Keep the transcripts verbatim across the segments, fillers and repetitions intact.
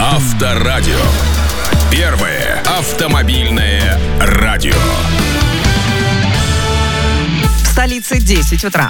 Авторадио. Первое автомобильное радио. В столице десять утра.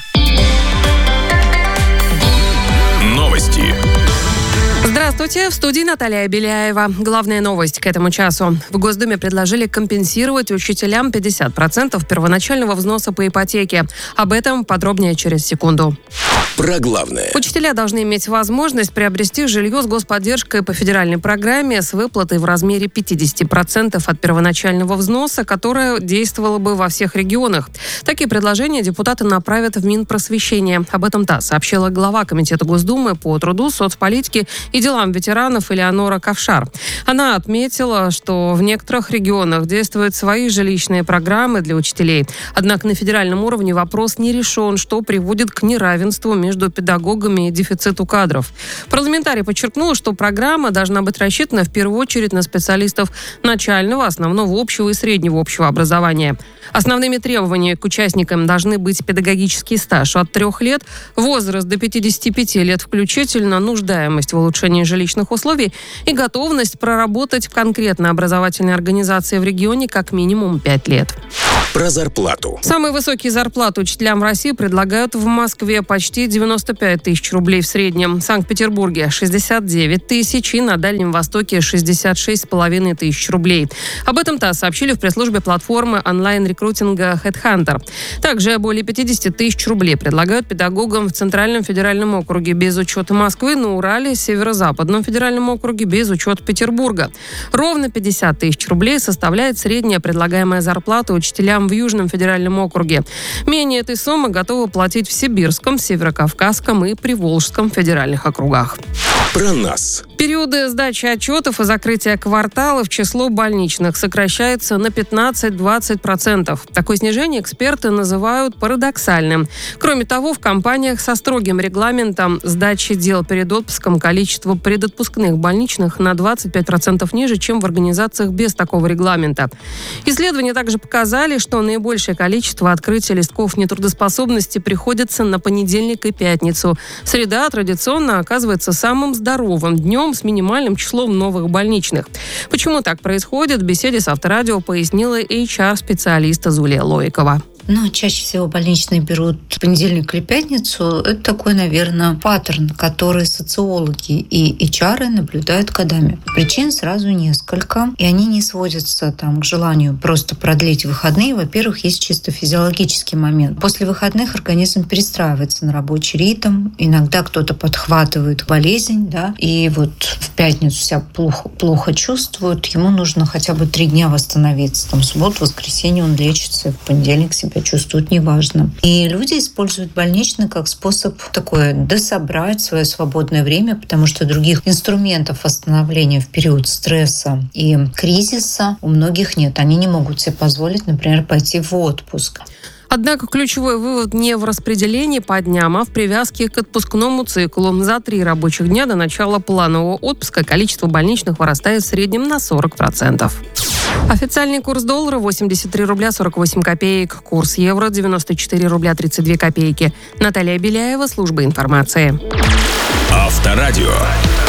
Новости. Здравствуйте, в студии Наталья Беляева. Главная новость к этому часу. В Госдуме предложили компенсировать учителям пятьдесят процентов первоначального взноса по ипотеке. Об этом подробнее через секунду. Про главное. Учителя должны иметь возможность приобрести жилье с господдержкой по федеральной программе с выплатой в размере пятьдесят процентов от первоначального взноса, которая действовала бы во всех регионах. Такие предложения депутаты направят в Минпросвещение. Об этом ТАСС сообщила глава Комитета Госдумы по труду, соцполитике и делам ветеранов Элеонора Ковшар. Она отметила, что в некоторых регионах действуют свои жилищные программы для учителей. Однако на федеральном уровне вопрос не решен, что приводит к неравенству между педагогами и дефициту кадров. Парламентарий подчеркнул, что программа должна быть рассчитана в первую очередь на специалистов начального, основного, общего и среднего общего образования. Основными требованиями к участникам должны быть педагогический стаж от трех лет, возраст до пятидесяти пяти лет включительно, нуждаемость в улучшении жилищных условий и готовность проработать в конкретной образовательной организации в регионе как минимум пять лет. Про зарплату. Самые высокие зарплаты учителям в России предлагают в Москве почти девяносто пять тысяч рублей в среднем, в Санкт-Петербурге шестьдесят девять тысяч и на Дальнем Востоке шестьдесят шесть с половиной тысяч рублей. Об этом ТАСС сообщили в пресс-службе платформы онлайн-рекрутинга HeadHunter. Также более пятьдесят тысяч рублей предлагают педагогам в Центральном федеральном округе без учета Москвы, на Урале, Северо-Западном федеральном округе без учета Петербурга. Ровно пятьдесят тысяч рублей составляет средняя предлагаемая зарплата учителям в Южном федеральном округе. Менее этой суммы готовы платить в Сибирском, Северокавказском и Приволжском федеральных округах. Про нас. Периоды сдачи отчетов и закрытия кварталов число больничных сокращается на пятнадцать-двадцать процентов. Такое снижение эксперты называют парадоксальным. Кроме того, в компаниях со строгим регламентом сдачи дел перед отпуском количество предотпускных больничных на двадцать пять процентов ниже, чем в организациях без такого регламента. Исследования также показали, что наибольшее количество открытия листков нетрудоспособности приходится на понедельник и пятницу. Среда традиционно оказывается самым здоровым днем с минимальным числом новых больничных. Почему так происходит, в беседе с Авторадио пояснила эйч ар-специалист Зулия Лоикова. Но чаще всего больничные берут в понедельник или пятницу. Это такой, наверное, паттерн, который социологи и эйч ар наблюдают годами. Причин сразу несколько, и они не сводятся там, к желанию просто продлить выходные. Во-первых, есть чисто физиологический момент. После выходных организм перестраивается на рабочий ритм. Иногда кто-то подхватывает болезнь, да, и вот в пятницу себя плохо, плохо чувствует. Ему нужно хотя бы три дня восстановиться. Там, в субботу, воскресенье он лечится, в понедельник себя чувствуют неважно. И люди используют больничный как способ такое дособрать свое свободное время, потому что других инструментов восстановления в период стресса и кризиса у многих нет. Они не могут себе позволить, например, пойти в отпуск. Однако ключевой вывод не в распределении по дням, а в привязке к отпускному циклу. За три рабочих дня до начала планового отпуска количество больничных вырастает в среднем на сорок процентов. Официальный курс доллара восемьдесят три рубля сорок восемь копеек. Курс евро девяносто четыре рубля тридцать две копейки. Наталья Беляева, служба информации. Авторадио.